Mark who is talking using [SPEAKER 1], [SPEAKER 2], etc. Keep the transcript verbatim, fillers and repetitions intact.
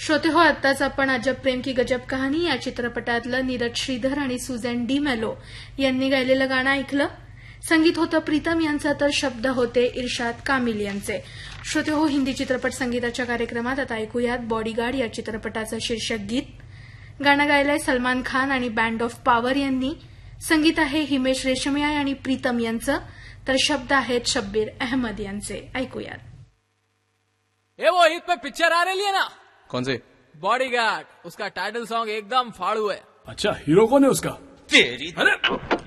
[SPEAKER 1] श्रोते हो, आत्ताच आपण अजब प्रेम की गजब कहाणी या चित्रपटातलं नीरज श्रीधर आणि सुझॅन डी मेलो यांनी गायलेलं गाणं ऐकलं. संगीत होतं प्रीतम यांचं, तर शब्द होते इर्शाद कामिल यांचे. श्रोते हो, हिंदी चित्रपट संगीताच्या कार्यक्रमात आता ऐकूयात बॉडीगार्ड या चित्रपटाचं शीर्षक गीत. गाणं गायलंय सलमान खान आणि बँड ऑफ पॉवर यांनी. संगीत आहे हिमेश रेशमिया आणि प्रीतम यांचं, तर शब्द आहेत शब्बीर अहमद यांचे. ऐकूयात.
[SPEAKER 2] ए वो ईद पे पिक्चर आ रही है ना?
[SPEAKER 3] कौन से?
[SPEAKER 2] बॉडीगार्ड. उसका टाइटल सॉन्ग एकदम फाड़ू है.
[SPEAKER 4] अच्छा, हीरो कौन है उसका?
[SPEAKER 3] तेरी
[SPEAKER 4] अरे